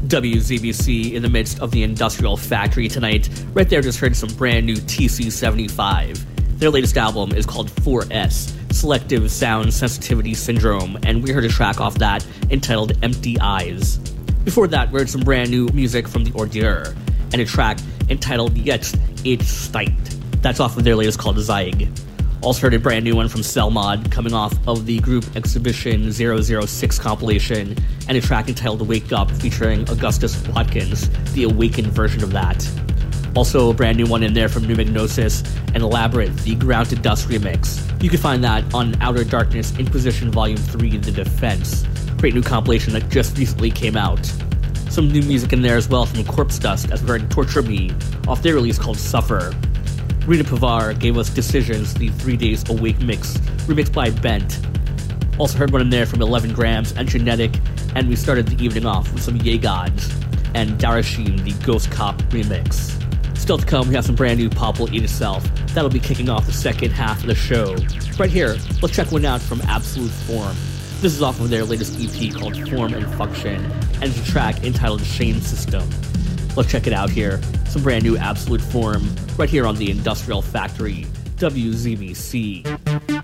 WZBC in the midst of the Industrial Factory tonight. Right there, just heard some brand new TC75. Their latest album is called 4S, Selective Sound Sensitivity Syndrome, and we heard a track off that entitled Empty Eyes. Before that, we heard some brand new music from The Ordure, and a track entitled Jetzt It's Steit. That's off of their latest called Zeig. Also heard a brand new one from Selmod, coming off of the Group Exhibition 006 compilation, and a track entitled Wake Up featuring Augustus Watkins, the awakened version of that. Also a brand new one in there from New Magnosis and Labyrinth, the Ground to Dust remix. You can find that on Outer Darkness Inquisition Volume 3, The Defense. Great new compilation that just recently came out. Some new music in there as well from Corpse Dust, as we heard Torture Me, off their release called Suffer. Rita Pavar gave us Decisions, the 3 Days Awake mix, remixed by Bent. Also heard one in there from 11 Grams and Genetic, and we started the evening off with some Yegods and Darashin, the Ghost Cop remix. Still to come, we have some brand new Pop Will Eat Itself. That'll be kicking off the second half of the show. Right here, let's check one out from Absolute Form. This is off of their latest EP called Form and Function, and it's a track entitled Shame System. Let's check it out here. Some brand new Absolute Form right here on the Industrial Factory, WZBC.